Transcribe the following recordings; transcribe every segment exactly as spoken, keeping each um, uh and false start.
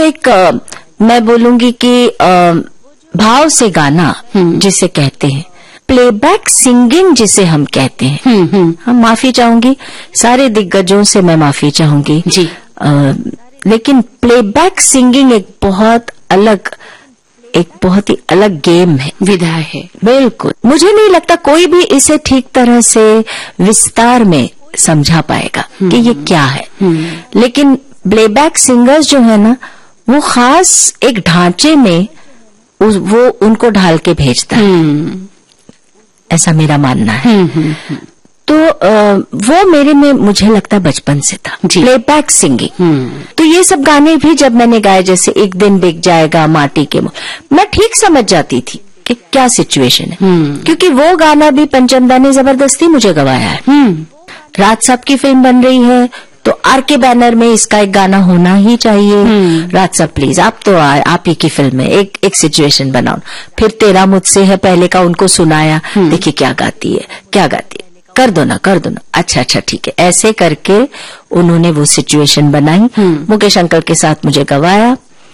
एक आ, मैं बोलूंगी कि आ, भाव से गाना जिसे कहते हैं, प्लेबैक सिंगिंग जिसे हम कहते हैं, हम्म हम्म हम माफी चाहूंगी, सारे दिग्गजों से मैं माफी चाहूंगी जी, आ, लेकिन प्लेबैक सिंगिंग एक बहुत अलग एक बहुत ही अलग गेम है, विधा है। बिल्कुल। मुझे नहीं लगता कोई भी इसे ठीक तरह से विस्तार में समझा पाएगा कि ये क्या है, लेकिन प्लेबैक सिंगर्स जो है ना, वो खास एक ढांचे में उस, वो उनको ढाल के भेजता है, ऐसा मेरा मानना है। तो आ, वो मेरे में मुझे लगता है बचपन से था, प्लेबैक सिंगिंग। तो ये सब गाने भी जब मैंने गाए, जैसे एक दिन बिक जाएगा माटी के मोल, मैं ठीक समझ जाती थी कि क्या सिचुएशन है, क्योंकि वो गाना भी पंचम दा ने जबरदस्ती मुझे गवाया है। राज साहब की फिल्म बन रही है तो आर के बैनर में इसका एक गाना होना ही चाहिए। राज साहब प्लीज, आप तो आ, आप ही की फिल्म है, एक एक सिचुएशन बनाओ। फिर तेरा मुझसे है पहले का उनको सुनाया, देखिए क्या गाती है क्या गाती है, कर दो ना कर दो ना, अच्छा अच्छा ठीक है, ऐसे करके उन्होंने वो सिचुएशन बनाई, मुकेश अंकल के साथ मुझे गवाया।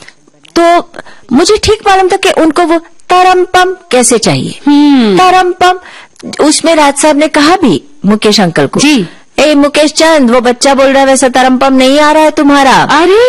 तो मुझे ठीक मालूम था कि उनको वो तरमपम कैसे चाहिए, तरमपम। उसमें राज साहब ने कहा भी मुकेश अंकल को, जी ए मुकेश चंद, वो बच्चा बोल रहा है वैसा तरमपम नहीं आ रहा है तुम्हारा। अरे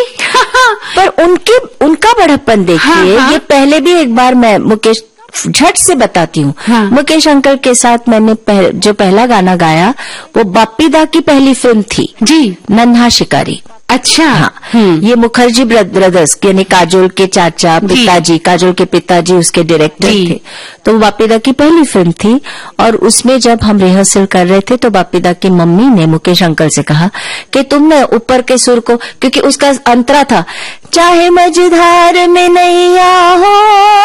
पर उनके उनका बड़प्पन देखिए। हाँ, हाँ। ये पहले भी एक बार मैं मुकेश झट से बताती हूँ, हाँ। मुकेश अंकल के साथ मैंने पह, जो पहला गाना गाया वो बाप्पी दा की पहली फिल्म थी जी, नन्हा शिकारी। अच्छा, हाँ। ये मुखर्जी ब्रदर्स यानी काजोल के चाचा पिताजी, काजोल के पिताजी उसके डायरेक्टर थे। तो वो बाप्पी दा की पहली फिल्म थी, और उसमें जब हम रिहर्सल कर रहे थे तो बाप्पी दा की मम्मी ने मुकेश अंकल से कहा कि तुमने ऊपर के सुर को, क्योंकि उसका अंतरा था, चाहे मझधार में नैया हो,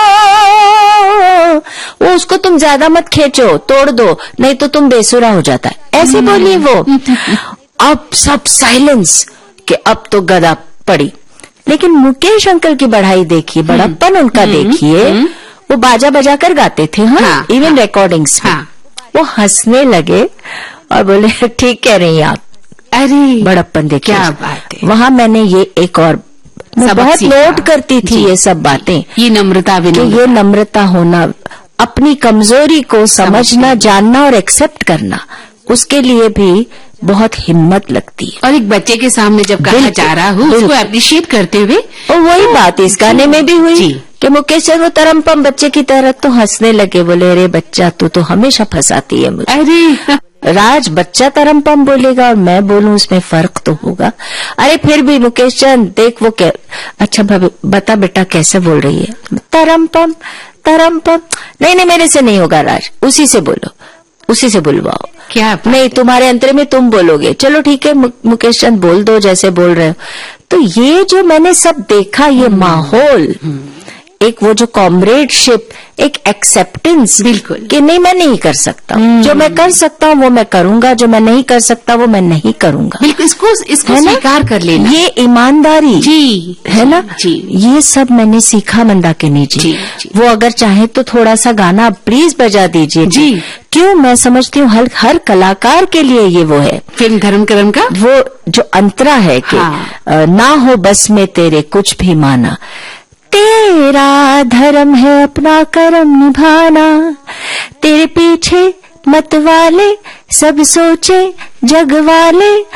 वो उसको तुम ज्यादा मत खींचो, तोड़ दो, नहीं तो तुम बेसुरा हो जाता है, ऐसे बोलिए वो। अब सब साइलेंस कि अब तो गदा पड़ी। लेकिन मुकेश अंकल की बढ़ाई देखिए, बड़प्पन उनका देखिए, वो बाजा बजा कर गाते थे, हाँ, हाँ इवन हाँ, रिकॉर्डिंग्स में। हाँ, वो हंसने लगे और बोले ठीक कह रही हैं आप। अरे बड़प्पन देखिए, क्या बात है। वहां मैंने ये एक और बहुत नोट करती थी ये सब बातें, ये नम्रता भी, ये नम्रता होना, अपनी कमजोरी को समझना, जानना और एक्सेप्ट करना, उसके लिए भी बहुत हिम्मत लगती है। और एक बच्चे के सामने जब गाना जा रहा हो, उसको अप्रिशिएट करते हुए, और वही बात इस गाने में भी हुई कि मुकेश चंद वो तरमपम बच्चे की तरह तो हंसने लगे, बोले अरे बच्चा तू तो हमेशा फंसाती है मुझे। अरे राज बच्चा तरमपम बोलेगा और मैं बोलूं, उसमें फर्क तो होगा। अरे फिर भी मुकेश चंद देख वो क्या, अच्छा भाभी बता बेटा कैसे बोल रही है, तरमपम तरमपम, नहीं नहीं मेरे से नहीं होगा राज, उसी से बोलो, उसी से बुलवाओ। क्या नहीं तुम्हारे अंतरे में तुम बोलोगे, चलो ठीक है मुकेश चंद बोल दो जैसे बोल रहे हो। तो ये जो मैंने सब देखा, ये माहौल, एक वो जो कॉमरेडशिप, एक एक्सेप्टेंस, बिल्कुल कि नहीं मैं नहीं कर सकता, जो मैं कर सकता हूँ वो मैं करूंगा, जो मैं नहीं कर सकता वो मैं नहीं करूंगा, बिल्कुल इसको इसको स्वीकार कर लेना, ये ईमानदारी जी है ना जी। ये सब मैंने सीखा मंदाकिनी जी, जी, जी। वो अगर चाहे तो थोड़ा सा गाना प्लीज बजा दीजिए जी। क्यों, मैं समझती हूँ हर हर कलाकार के लिए ये वो है फिल्म धर्म करम का वो जो अंतरा है कि हाँ। ना हो बस में तेरे कुछ भी माना, तेरा धर्म है अपना कर्म निभाना, तेरे पीछे मत वाले सब सोचे जग वाले